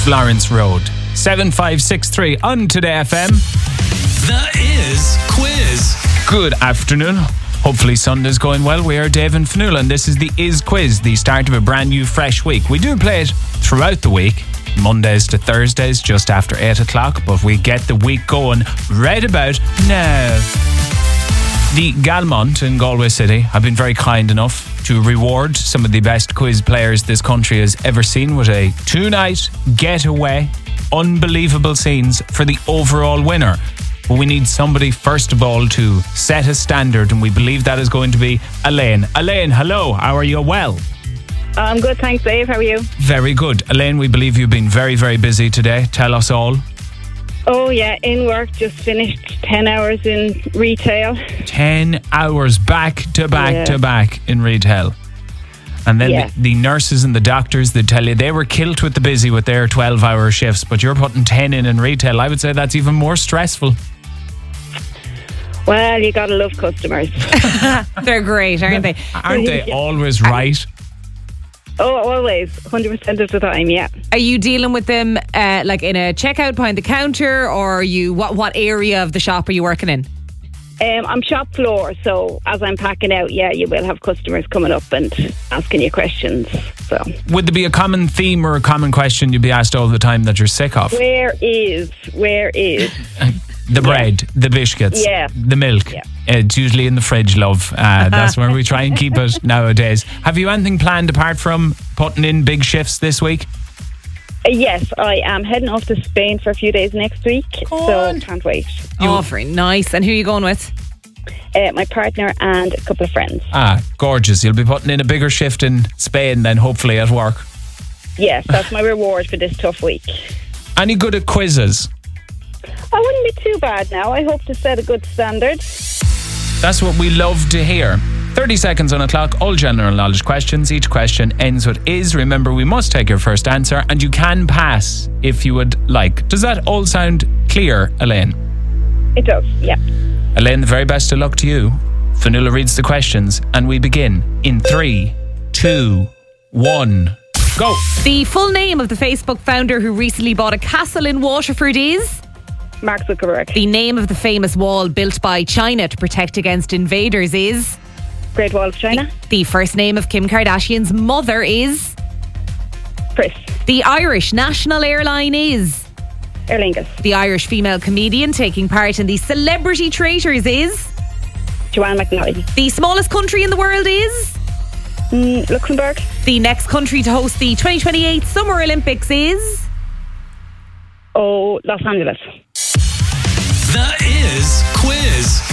Florence Road. 7563 on Today FM. The Is Quiz. Good afternoon. Hopefully Sunday's going well. We are Dave and Fionnuala and this is the Is Quiz, the start of a brand new fresh week. We do play it throughout the week, Mondays to Thursdays, just after 8 o'clock, but we get the week going right about now. The Galmont in Galway City have been very kind enough to reward some of the best quiz players this country has ever seen with a 2-night getaway. Unbelievable scenes for the overall winner. But we need somebody, first of all, to set a standard, and we believe that is going to be Elaine. Elaine, hello. How are you? Well? I'm good, thanks, Dave. How are you? Very good. Elaine, we believe you've been very, very busy today. Tell us all. Oh, yeah, in work, just finished 10 hours in retail. 10 hours back to back in retail. And then the nurses and the doctors, they tell you they were killed with the busy with their 12-hour shifts, but you're putting 10 in retail. I would say that's even more stressful. Well, you gotta love customers. They're great, aren't they? Aren't they always right? Oh, always. 100% of the time, yeah. Are you dealing with them like in a checkout behind the counter, or are you what area of the shop are you working in? I'm shop floor, so as I'm packing out, you will have customers coming up and asking you questions. So, would there be a common theme or a common question you'd be asked all the time that you're sick of? Where is the bread, the biscuits, the milk? Yeah. It's usually in the fridge, love. That's where we try and keep it nowadays. Have you anything planned apart from putting in big shifts this week? Yes, I am heading off to Spain for a few days next week, so can't wait. Very nice. And who are you going with? My partner and a couple of friends. Ah, gorgeous. You'll be putting in a bigger shift in Spain then, hopefully, at work. Yes, that's my reward for this tough week. Any good at quizzes? I wouldn't be too bad now. I hope to set a good standard. That's what we love to hear. 30 seconds on the clock, all general knowledge questions. Each question ends with is. Remember, we must take your first answer, and you can pass if you would like. Does that all sound clear, Elaine? It does, yeah. Elaine, the very best of luck to you. Fionnuala reads the questions, and we begin in 3, 2, 1, go. The full name of the Facebook founder who recently bought a castle in Waterford is? Mark Zuckerberg. The name of the famous wall built by China to protect against invaders is? Great Wall of China. The first name of Kim Kardashian's mother is? Chris. The Irish national airline is? Aer Lingus. The Irish female comedian taking part in the Celebrity Traitors is? Joanne McNally. The smallest country in the world is? Luxembourg. The next country to host the 2028 Summer Olympics is? Los Angeles. The Is Quiz.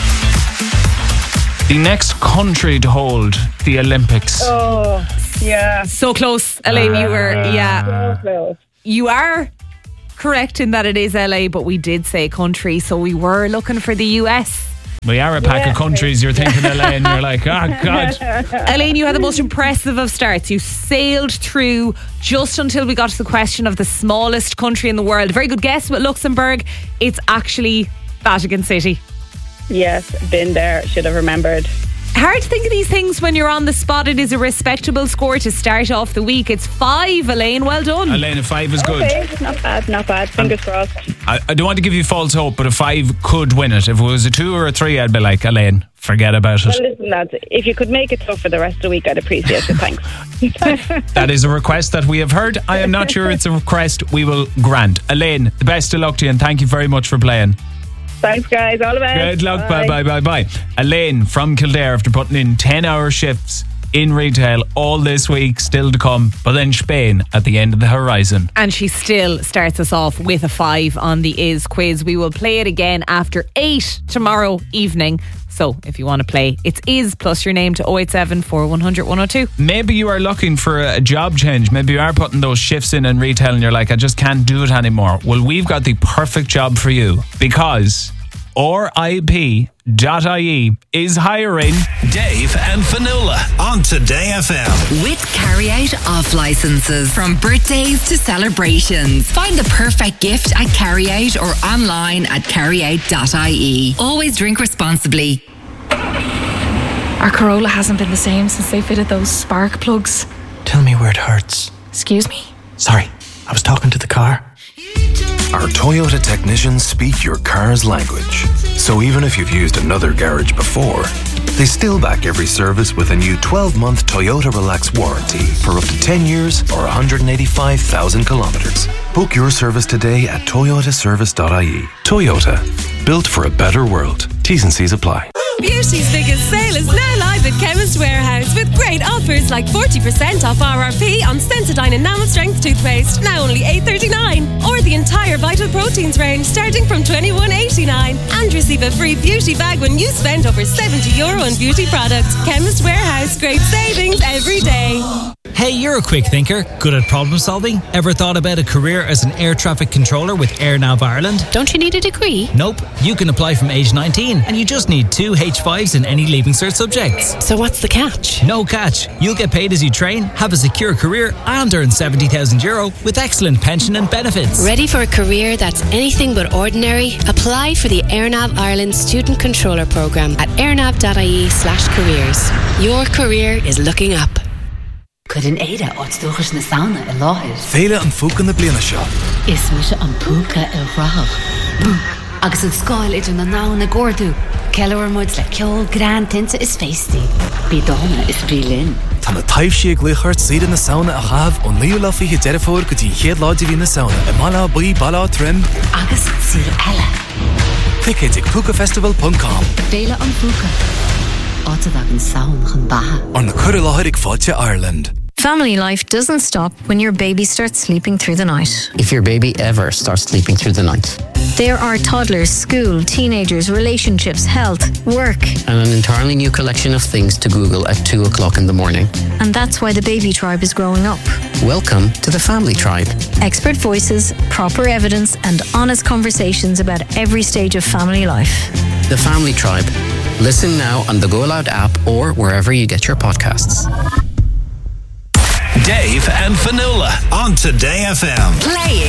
The next country to hold the Olympics. Oh, yeah. So close, Elaine. You were, So close. You are correct in that it is LA, but we did say country, so we were looking for the US. We are a pack of countries. You're thinking LA and you're like, oh God. Elaine, you had the most impressive of starts. You sailed through just until we got to the question of the smallest country in the world. Very good guess with Luxembourg. It's actually Vatican City. Yes, been there. Should have remembered. Hard to think of these things when you're on the spot. It is a respectable score to start off the week. It's 5, Elaine. Well done. Elaine, a 5 is good. Okay, not bad. Fingers crossed. I don't want to give you false hope, but a 5 could win it. If it was a 2 or a 3, I'd be like, Elaine, forget about it. Well, listen, lads, if you could make it tough for the rest of the week, I'd appreciate it. Thanks. That is a request that we have heard. I am not sure it's a request we will grant. Elaine, the best of luck to you and thank you very much for playing. Thanks, guys. All the best. Good luck. Bye. Elaine from Kildare, after putting in 10-hour shifts in retail all this week, still to come, but then Spain at the end of the horizon. And she still starts us off with a 5 on the Is Quiz. We will play it again after 8 tomorrow evening. So if you want to play, it's Is plus your name to 087 4100 102. Maybe you are looking for a job change. Maybe you are putting those shifts in retail and you're like, I just can't do it anymore. Well, we've got the perfect job for you, because RIP.ie is hiring Dave and Fionnuala on Today FM. With carry-out off licenses. From birthdays to celebrations. Find the perfect gift at carry-out or online at carryout.ie. Always drink responsibly. Our Corolla hasn't been the same since they fitted those spark plugs. Tell me where it hurts. Excuse me? Sorry, I was talking to the car. Our Toyota technicians speak your car's language. So even if you've used another garage before, they still back every service with a new 12-month Toyota Relax warranty for up to 10 years or 185,000 kilometres. Book your service today at toyotaservice.ie. Toyota, built for a better world. T's and C's apply. Beauty's biggest sale is now live at Chemist Warehouse with great offers like 40% off RRP on Sensodyne Enamel Strength toothpaste, now only $8.39, or the entire Vital Proteins range starting from $21.89, and receive a free beauty bag when you spend over €70 on beauty products. Chemist Warehouse, great savings every day. Hey, you're a quick thinker, good at problem solving. Ever thought about a career as an air traffic controller with AirNav Ireland? Don't you need a degree? Nope. You can apply from age 19 and you just need 2 H5s in any Leaving Cert subjects. So what's the catch? No catch. You'll get paid as you train, have a secure career and earn €70,000 with excellent pension and benefits. Ready for a career that's anything but ordinary? Apply for the AirNav Ireland Student Controller Programme at airnav.ie/careers. Your career is looking up. Could an éide áitstúchas na sauna I láthir? Féile an fúca na bliana seo. Is mu se an púca I ragh. Agus an scáil idir na ná na gordú. Ceilúir muid le ceol gran tinta is féistí. Bí dóna is brílinn. Tá na taobh sí gluchart siad na sauna a chahabh ón líú lafií deirefóir go dtí chéad láidir hí na sauna. I mala buí bala trim. Agus sír eile. Ticket ag púcafestival.com. Féile an púca. Áitad ag an saun chun batha. Ar na cur láthir ag fáilte Ireland. Family life doesn't stop when your baby starts sleeping through the night. If your baby ever starts sleeping through the night. There are toddlers, school, teenagers, relationships, health, work. And an entirely new collection of things to Google at 2 o'clock in the morning. And that's why the baby tribe is growing up. Welcome to the Family Tribe. Expert voices, proper evidence, and honest conversations about every stage of family life. The Family Tribe. Listen now on the Go Loud app or wherever you get your podcasts. Dave and Fionnuala on Today FM. Playing